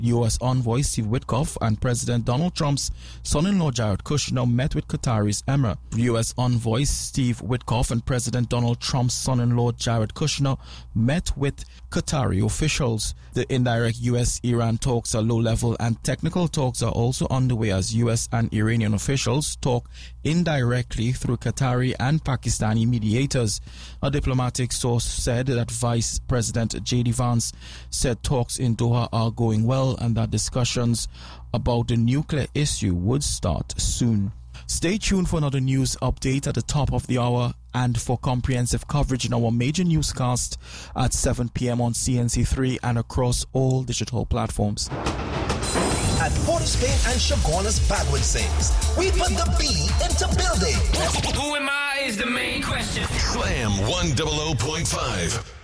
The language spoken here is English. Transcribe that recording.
U.S. envoy Steve Witkoff and President Donald Trump's son-in-law Jared Kushner met with Qatari's emir. U.S. envoy Steve Witkoff and President Donald Trump's son-in-law Jared Kushner met with Qatari officials. The indirect U.S.-Iran talks are low-level and technical talks are also underway as U.S. and Iranian officials talk indirectly through Qatari and Pakistani mediators. A diplomatic source said that Vice President J.D. Vance said talks in Doha are going well and that discussions about the nuclear issue would start soon. Stay tuned for another news update at the top of the hour and for comprehensive coverage in our major newscast at 7 p.m. on CNC3 and across all digital platforms. At Port of Spain and Chaguanas Bagwood Sings, we put the B into building. Who am I is the main question. Slam 100.5.